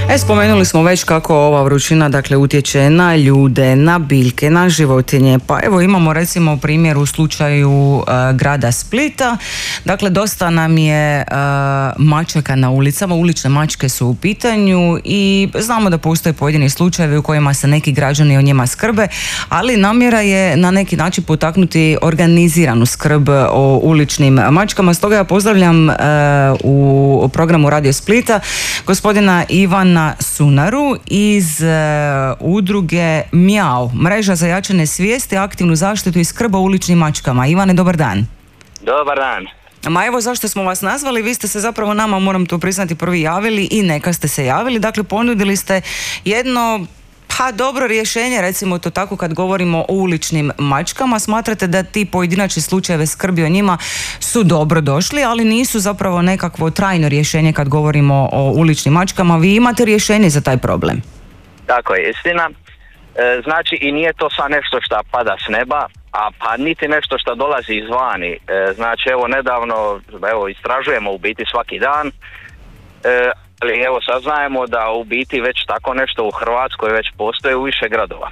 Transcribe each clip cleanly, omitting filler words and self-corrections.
Spomenuli smo već kako ova vrućina utječe na ljude, na biljke, na životinje. Pa evo imamo recimo primjer u slučaju grada Splita. Dakle, dosta nam je mačaka na ulicama, ulične mačke su u pitanju i znamo da postoje pojedini slučajevi u kojima se neki građani o njima skrbe, ali namjera je na neki način potaknuti organiziranu skrb o uličnim mačkama. Stoga ja pozdravljam u programu Radio Splita gospodina Ivana Sunaru iz udruge Mjau, mreža za jačanje svijesti, aktivnu zaštitu i skrb o uličnim mačkama. Ivane, dobar dan. Dobar dan. Ma evo zašto smo vas nazvali, vi ste se zapravo nama, moram to priznati, prvi javili i neka ste se javili. Dakle, ponudili ste jedno dobro rješenje, recimo to tako, kad govorimo o uličnim mačkama. Smatrate da ti pojedinačni slučajevi skrbi o njima su dobro došli, ali nisu zapravo nekakvo trajno rješenje kad govorimo o uličnim mačkama. Vi imate rješenje za taj problem? Tako je, istina. Znači, i nije to sad nešto što pada s neba, a pa niti nešto što dolazi izvani. Znači, evo nedavno, istražujemo u biti svaki dan, ali evo saznajemo da u biti već tako nešto u Hrvatskoj već postoje u više gradova.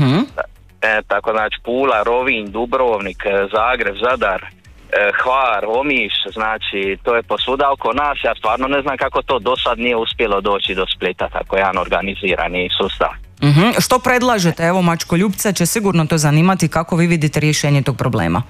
Tako znači Pula, Rovinj, Dubrovnik, Zagreb, Zadar, Hvar, Omiš, znači to je posvuda oko nas. Ja stvarno ne znam kako to do sad nije uspjelo doći do Splita, tako jedan organizirani sustav. Što predlažete? Evo, mačkoljupca će sigurno to zanimati, kako vi vidite rješenje tog problema?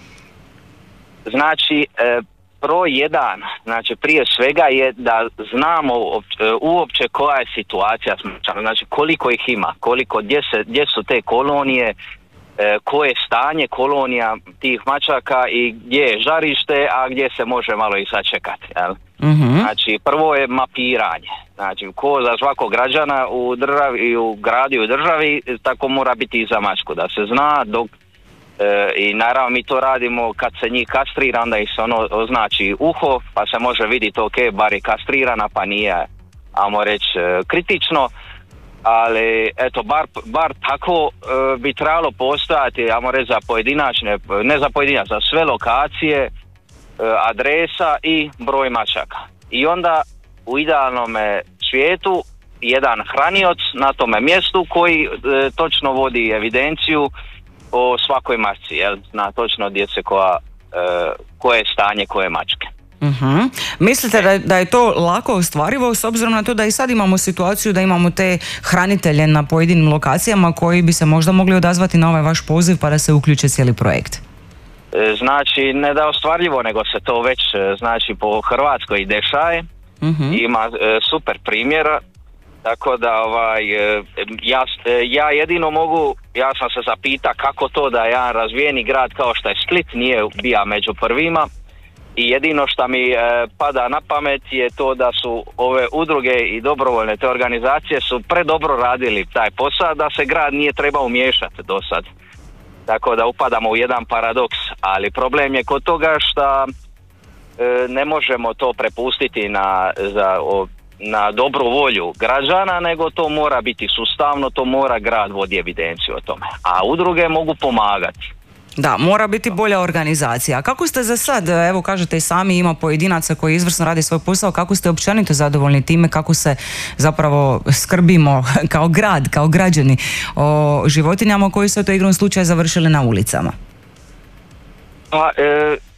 Znači, broj jedan, znači prije svega je da znamo uopće koja je situacija s mačkama, znači koliko ih ima, gdje su te kolonije, koje je stanje kolonija tih mačaka i gdje je žarište, a gdje se može malo i sačekati. Znači, prvo je mapiranje. Znači, ko za svakog građana u državi i u gradu i u državi, tako mora biti i za mačku, da se zna dok. I naravno mi to radimo kad se njih kastrira, onda ih se označi uho, pa se može vidjeti ok, bar je kastrirana, pa nije, ajmo reći, kritično, ali eto, bar tako bi trebalo postojati, ajmo reći, za pojedinačne, ne za pojedinačne, za sve lokacije, adresa i broj mačaka. I onda u idealnom svijetu jedan hranioc na tome mjestu koji točno vodi evidenciju o svakoj mačci, zna točno gdje se koje je stanje koje mačke. Mislite da je to lako ostvarivo s obzirom na to da i sad imamo situaciju da imamo te hranitelje na pojedinim lokacijama koji bi se možda mogli odazvati na ovaj vaš poziv pa da se uključe cijeli projekt? Znači, ne da je ostvarivo, nego se to već znači po Hrvatskoj i dešaje. Ima super primjera. Tako da ja jedino mogu, ja sam se zapita kako to da jedan razvijeni grad kao što je Split nije bio među prvima, i jedino što mi pada na pamet je to da su ove udruge i dobrovoljne te organizacije su predobro radili taj posao da se grad nije trebao umiješati do sad. Tako da upadamo u jedan paradoks, ali problem je kod toga što ne možemo to prepustiti na dobru volju građana, nego to mora biti sustavno, to mora grad vodi evidenciju o tome. A udruge mogu pomagati. Da, mora biti bolja organizacija. A kako ste za sad, evo kažete i sami, ima pojedinaca koji izvrsno radi svoj posao, kako ste općenito zadovoljni time, kako se zapravo skrbimo kao grad, kao građani o životinjama koji su to igrom slučaja završili na ulicama?